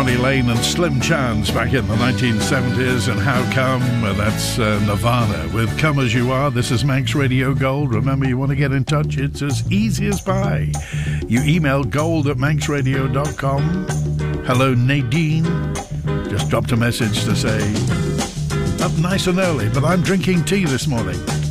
Ronnie Lane and Slim Chance back in the 1970s, and How Come? That's Nirvana with Come As You Are. This is Manx Radio Gold. Remember, you want to get in touch, it's as easy as pie. You email gold@manxradio.com. Hello, Nadine. Just dropped a message to say, up nice and early, but I'm drinking tea this morning.